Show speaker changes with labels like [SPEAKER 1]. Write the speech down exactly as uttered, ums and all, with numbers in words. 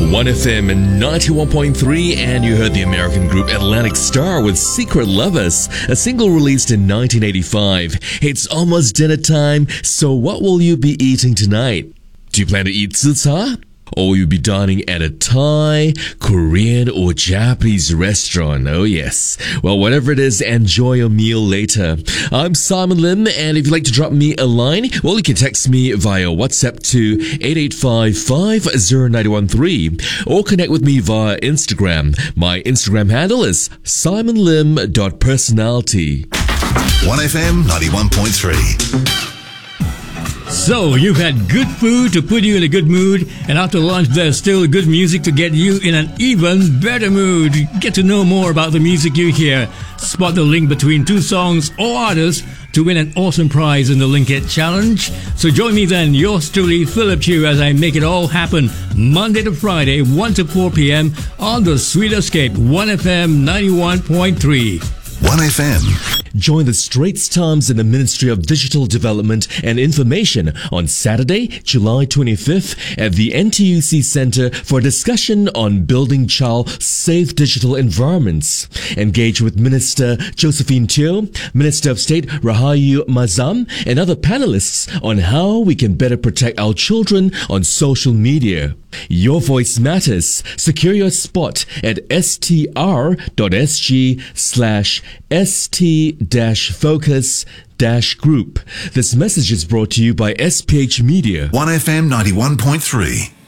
[SPEAKER 1] one F M ninety-one point three, and you heard the American group Atlantic Starr with Secret Lovers, a single released in nineteen eighty-five. It's almost dinner time, so what will you be eating tonight? Do you plan to eat zi cha? Or will you be dining at a Thai, Korean, or Japanese restaurant? Oh yes. Well, whatever it is, enjoy your meal later. I'm Simon Lim, and if you'd like to drop me a line, well, you can text me via WhatsApp to eight eight five, five zero nine one three or connect with me via Instagram. My Instagram handle is simon lim dot personality.
[SPEAKER 2] one F M ninety-one point three.
[SPEAKER 3] So, you've had good food to put you in a good mood, and after lunch there's still good music to get you in an even better mood. Get to know more about the music you hear. Spot the link between two songs or artists to win an awesome prize in the Link It Challenge. So join me then, yours truly, Philip Chew, as I make it all happen Monday to Friday, one to four p.m. on the Sweet Escape, one F M ninety-one point three.
[SPEAKER 2] one F M.
[SPEAKER 1] Join the Straits Times and the Ministry of Digital Development and Information on Saturday, July twenty-fifth at the N T U C Centre for a discussion on building child-safe digital environments. Engage with Minister Josephine Teo, Minister of State Rahayu Mazam, and other panelists on how we can better protect our children on social media. Your voice matters. Secure your spot at str.sg slash st dash focus dash group. This message is brought to you by S P H Media.
[SPEAKER 2] one F M ninety-one point three.